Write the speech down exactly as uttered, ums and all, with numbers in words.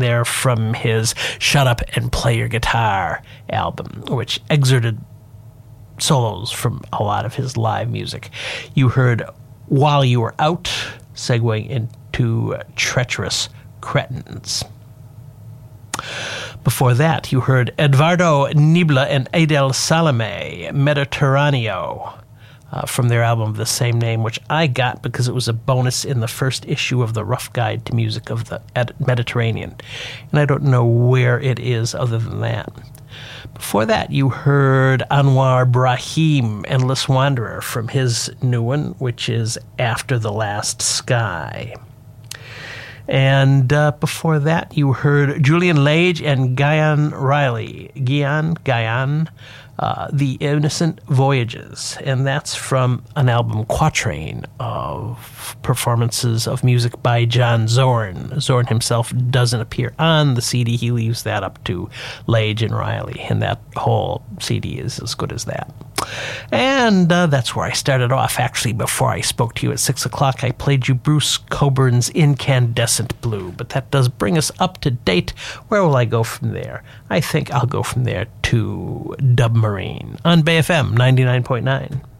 there from his Shut Up and Play Your Guitar album, which exerted solos from a lot of his live music. You heard While You Were Out, segueing into Treacherous Cretins. Before that, you heard Eduardo Nibla and Adel Salame, Mediterraneo, uh, from their album of the same name, which I got because it was a bonus in the first issue of the Rough Guide to Music of the Mediterranean. And I don't know where it is other than that. Before that, you heard Anwar Brahim, Endless Wanderer, from his new one, which is After the Last Sky. And uh, before that, you heard Julian Lage and Guyan Riley. Guyan, Guyan, uh, The Innocent Voyages. And that's from an album quatrain of performances of music by John Zorn. Zorn himself doesn't appear on the C D. He leaves that up to Lage and Riley. And that whole C D is as good as that. And uh, that's where I started off. Actually, before I spoke to you at six o'clock, I played you Bruce Coburn's Incandescent Blue. But that does bring us up to date. Where will I go from there? I think I'll go from there to Dub Marine on Bay F M ninety-nine point nine.